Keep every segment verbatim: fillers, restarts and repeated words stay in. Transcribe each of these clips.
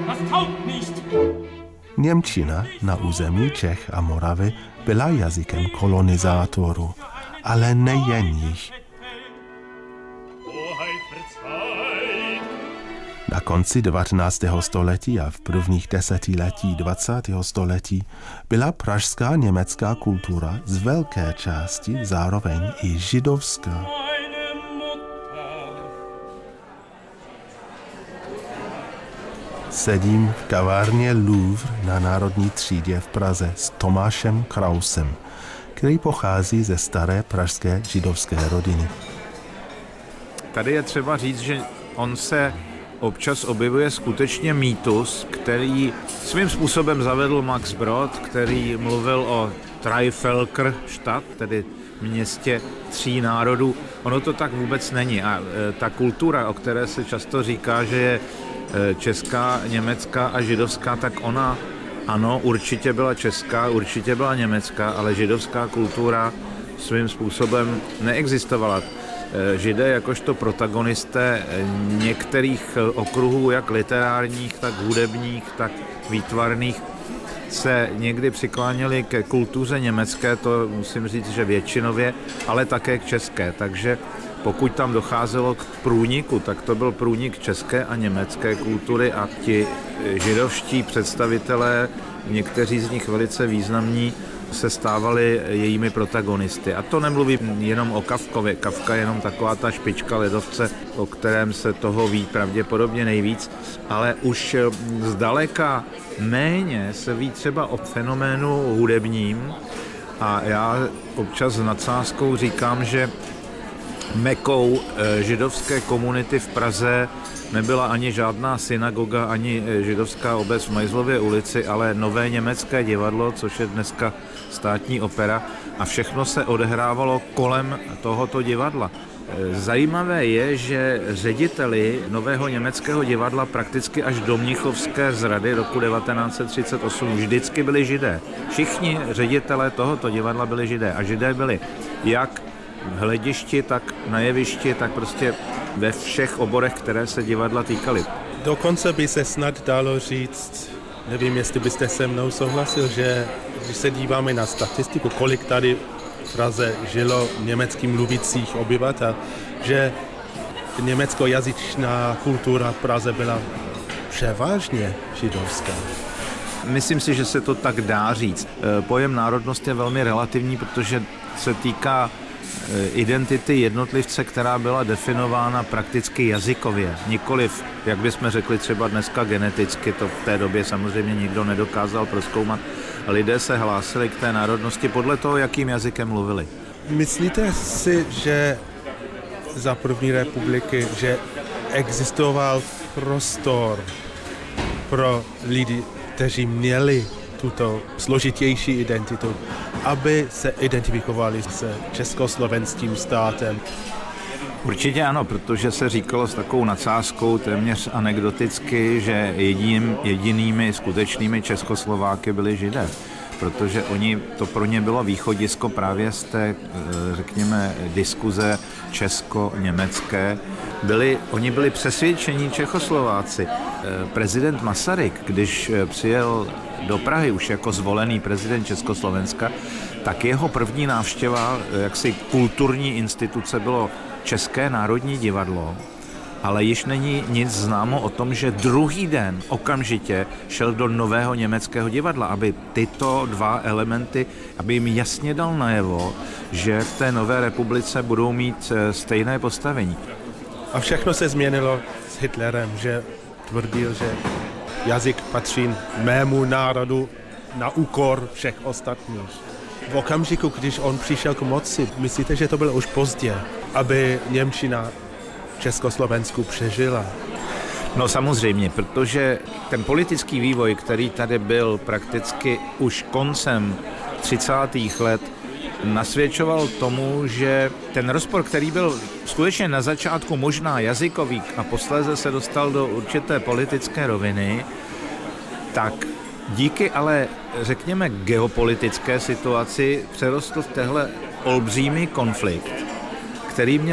Němčina na území Čech a Moravy byla jazykem kolonizátorů, ale nejen jich. Na konci devatenáctého století a v prvních desetiletí dvacátého století byla pražská německá kultura z velké části zároveň i židovská. Sedím v kavárně Louvre na Národní třídě v Praze s Tomášem Krausem, který pochází ze staré pražské židovské rodiny. Tady je třeba říct, že on se občas objevuje skutečně mýtus, který svým způsobem zavedl Max Brod, který mluvil o Dreivölkerstadt, tedy městě tří národů. Ono to tak vůbec není. A ta kultura, o které se často říká, že je česká, německá a židovská, tak ona, ano, určitě byla česká, určitě byla německá, ale židovská kultura svým způsobem neexistovala. Židé jakožto protagonisté některých okruhů, jak literárních, tak hudebních, tak výtvarných, se někdy přikláněli ke kultuře německé, to musím říct, že většinově, ale také k české. Takže pokud tam docházelo k průniku, tak to byl průnik české a německé kultury a ti židovští představitelé, někteří z nich velice významní, se stávali jejími protagonisty. A to nemluvím jenom o Kafkovi. Kafka je jenom taková ta špička ledovce, o kterém se toho ví pravděpodobně nejvíc, ale už zdaleka méně se ví třeba o fenoménu hudebním a já občas s nadsázkou říkám, že mekou židovské komunity v Praze nebyla ani žádná synagoga, ani židovská obec v Majzlově ulici, ale Nové německé divadlo, což je dneska státní opera, a všechno se odehrávalo kolem tohoto divadla. Zajímavé je, že řediteli Nového německého divadla prakticky až do mnichovské zrady roku devatenáct set třicet osm vždycky byli židé. Všichni ředitelé tohoto divadla byli židé a židé byli jak v hledišti, tak na jevišti, tak prostě ve všech oborech, které se divadla týkaly. Dokonce by se snad dalo říct, nevím, jestli byste se mnou souhlasil, že když se díváme na statistiku, kolik tady v Praze žilo německy mluvících obyvatel, že německojazyčná kultura v Praze byla převážně židovská. Myslím si, že se to tak dá říct. Pojem národnost je velmi relativní, protože se týká identity jednotlivce, která byla definována prakticky jazykově. Nikoliv, jak bychom řekli třeba dneska geneticky, to v té době samozřejmě nikdo nedokázal prozkoumat. Lidé se hlásili k té národnosti podle toho, jakým jazykem mluvili. Myslíte si, že za první republiky, že existoval prostor pro lidi, kteří měli tuto složitější identitu, aby se identifikovali se československým státem? Určitě ano, protože se říkalo s takovou nadsázkou, téměř anekdoticky, že jedin, jedinými skutečnými Českoslováky byli Židé, protože oni, to pro ně bylo východisko právě z té, řekněme, diskuze česko-německé. Byli, oni byli přesvědčení Čechoslováci. Prezident Masaryk, když přijel do Prahy už jako zvolený prezident Československa, tak jeho první návštěva jaksi kulturní instituce bylo České národní divadlo, ale již není nic známo o tom, že druhý den okamžitě šel do Nového německého divadla, aby tyto dva elementy, aby jim jasně dal najevo, že v té Nové republice budou mít stejné postavení. A všechno se změnilo s Hitlerem, že tvrdil, že jazyk patří mému národu na úkor všech ostatních. V okamžiku, když on přišel k moci, myslíte, že to bylo už pozdě, aby němčina v Československu přežila? No samozřejmě, protože ten politický vývoj, který tady byl prakticky už koncem třicátých let, nasvědčoval tomu, že ten rozpor, který byl skutečně na začátku možná jazykový a posléze se dostal do určité politické roviny, tak díky ale, řekněme, geopolitické situaci přerostl v téhle olbřímý konflikt, který měl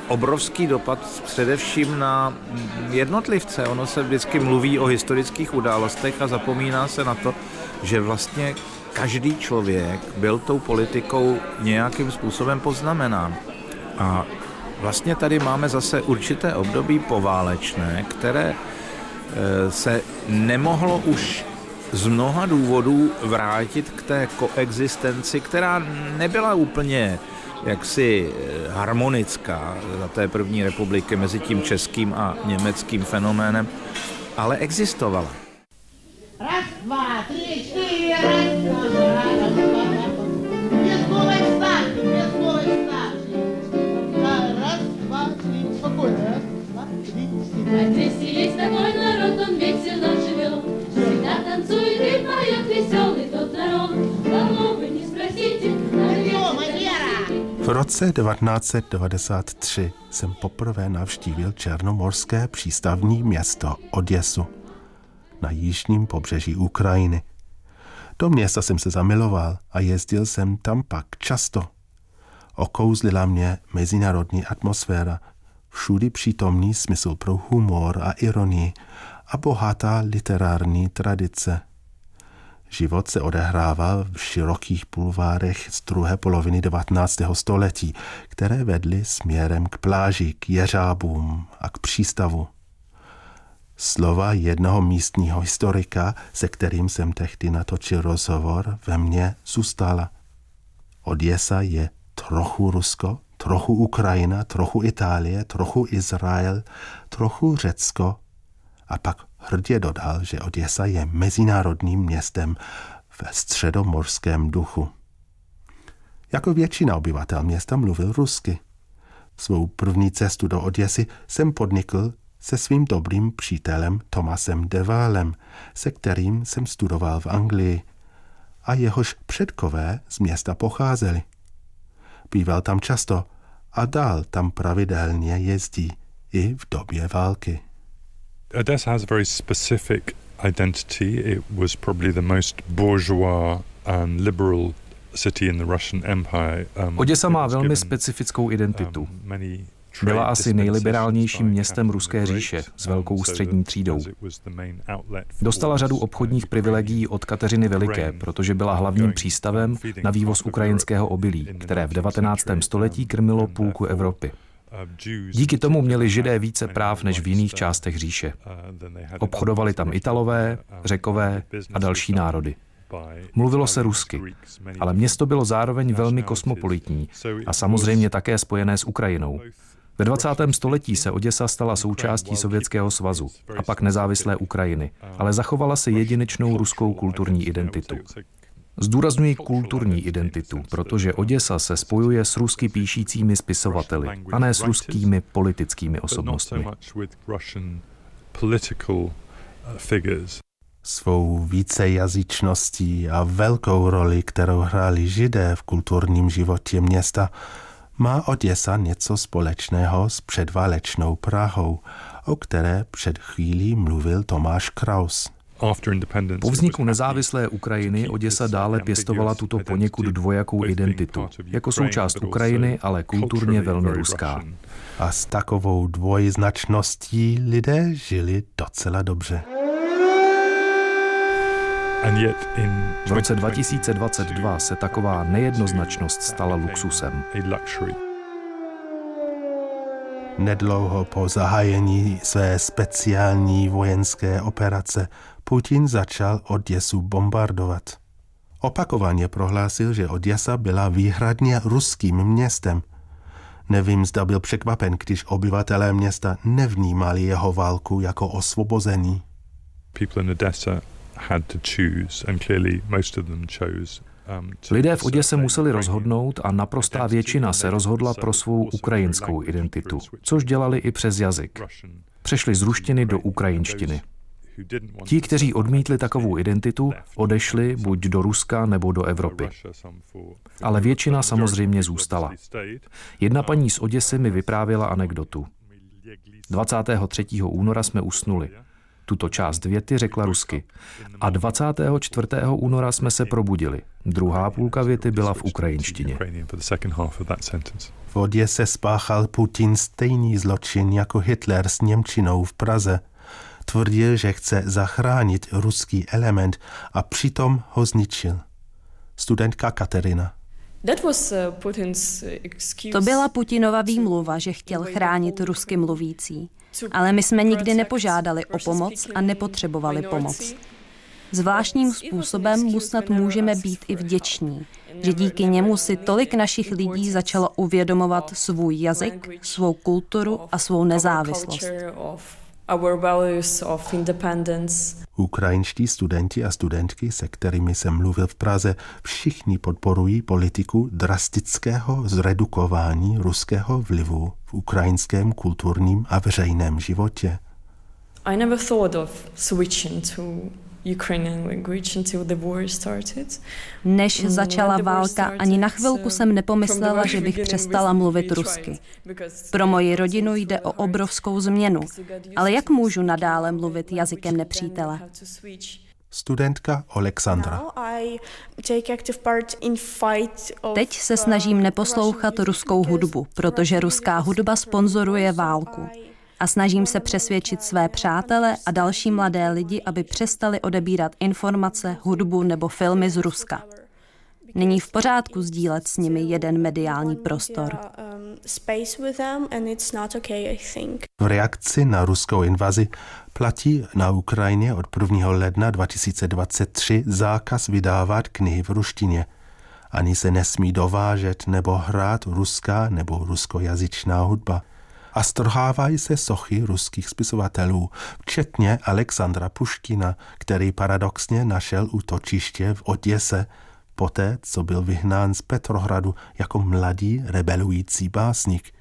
obrovský dopad především na jednotlivce. Ono se vždycky mluví o historických událostech a zapomíná se na to, že vlastně každý člověk byl tou politikou nějakým způsobem poznamenán. A vlastně tady máme zase určité období poválečné, které se nemohlo už z mnoha důvodů vrátit k té koexistenci, která nebyla úplně jaksi harmonická za té první republiky mezi tím českým a německým fenoménem, ale existovala. Raz, dva, tři, čtyři, raz, dva, raz, dva, bez nových startů, bez nových startů. Raz, dva, tři, spokojně, raz, dva, tři, čtyři. Веселись такой народ, он весело живет, всегда танцует и поет веселый тот народ. Кого вы не спросите, V roce devatenáct set devadesát tři jsem poprvé navštívil černomorské přístavní město Oděsu na jižním pobřeží Ukrajiny. Do města jsem se zamiloval a jezdil jsem tam pak často. Okouzlila mě mezinárodní atmosféra, všudy přítomný smysl pro humor a ironii a bohatá literární tradice. Život se odehrával v širokých bulvárech z druhé poloviny devatenáctého století, které vedly směrem k pláži, k jeřábům a k přístavu. Slova jednoho místního historika, se kterým jsem tehdy natočil rozhovor, ve mně zůstala. Oděsa je trochu Rusko, trochu Ukrajina, trochu Itálie, trochu Izrael, trochu Řecko. A pak hrdě dodal, že Oděsa je mezinárodním městem ve středomorském duchu. Jako většina obyvatel města mluvil rusky. Svou první cestu do Oděsy jsem podnikl se svým dobrým přítelem Tomasem de Waalem, se kterým jsem studoval v Anglii a jehož předkové z města pocházeli. Býval tam často a dál tam pravidelně jezdí i v době války. Odessa has a very specific identity. It was probably the most bourgeois and liberal city in the Russian Empire. Um, Oděsa má velmi specifickou identitu. Byla asi nejliberálnějším městem Ruské říše s velkou střední třídou. Dostala řadu obchodních privilegií od Kateřiny Veliké, protože byla hlavním přístavem na vývoz ukrajinského obilí, které v devatenáctém století krmilo půlku Evropy. Díky tomu měli Židé více práv než v jiných částech říše. Obchodovali tam Italové, Řekové a další národy. Mluvilo se rusky, ale město bylo zároveň velmi kosmopolitní a samozřejmě také spojené s Ukrajinou. Ve dvacátém století se Oděsa stala součástí Sovětského svazu a pak nezávislé Ukrajiny, ale zachovala si jedinečnou ruskou kulturní identitu. Zdůrazňuji kulturní identitu, protože Oděsa se spojuje s rusky píšícími spisovateli a ne s ruskými politickými osobnostmi. Svou vícejazyčností a velkou roli, kterou hráli Židé v kulturním životě města, má Oděsa něco společného s předválečnou Prahou, o které před chvílí mluvil Tomáš Kraus. Po vzniku nezávislé Ukrajiny Oděsa dále pěstovala tuto poněkud dvojakou identitu, jako součást Ukrajiny, ale kulturně velmi ruská. A s takovou dvojznačností lidé žili docela dobře. V roce dva tisíce dvacet dva se taková nejednoznačnost stala luxusem. Nedlouho po zahájení své speciální vojenské operace Putin začal Oděsu bombardovat. Opakovaně prohlásil, že Oděsa byla výhradně ruským městem. Nevím, zda byl překvapen, když obyvatelé města nevnímali jeho válku jako osvobození. Lidé v Oděse museli rozhodnout a naprostá většina se rozhodla pro svou ukrajinskou identitu, což dělali i přes jazyk. Přešli z ruštiny do ukrajinštiny. Ti, kteří odmítli takovou identitu, odešli buď do Ruska nebo do Evropy. Ale většina samozřejmě zůstala. Jedna paní z Oděsy mi vyprávěla anekdotu. dvacátého třetího února jsme usnuli. Tuto část věty řekla rusky. A dvacátého čtvrtého února jsme se probudili. Druhá půlka věty byla v ukrajinštině. V Oděse spáchal Putin stejný zločin jako Hitler s němčinou v Praze. Tvrdil, že chce zachránit ruský element a přitom ho zničil. Studentka Katerina. To byla Putinova výmluva, že chtěl chránit rusky mluvící. Ale my jsme nikdy nepožádali o pomoc a nepotřebovali pomoc. Zvláštním způsobem mu snad můžeme být i vděční, že díky němu si tolik našich lidí začalo uvědomovat svůj jazyk, svou kulturu a svou nezávislost. Ukrajinští studenti a studentky, se kterými jsem mluvil v Praze, všichni podporují politiku drastického zredukování ruského vlivu v ukrajinském kulturním a veřejném životě. I never thought of switching to Ukrainian language until the war started. Než začala válka, ani na chvilku jsem nepomyslela, že bych přestala mluvit rusky. Pro moji rodinu jde o obrovskou změnu, ale jak můžu nadále mluvit jazykem nepřítele? Studentka Alexandra. Teď se snažím neposlouchat ruskou hudbu, protože ruská hudba sponzoruje válku. A snažím se přesvědčit své přátele a další mladé lidi, aby přestali odebírat informace, hudbu nebo filmy z Ruska. Není v pořádku sdílet s nimi jeden mediální prostor. V reakci na ruskou invazi platí na Ukrajině od prvního ledna dva tisíce dvacet tři zákaz vydávat knihy v ruštině. Ani se nesmí dovážet nebo hrát ruská nebo ruskojazyčná hudba. A strhávají se sochy ruských spisovatelů, včetně Alexandra Puškina, který paradoxně našel útočiště v Oděse, poté, co byl vyhnán z Petrohradu jako mladý rebelující básník.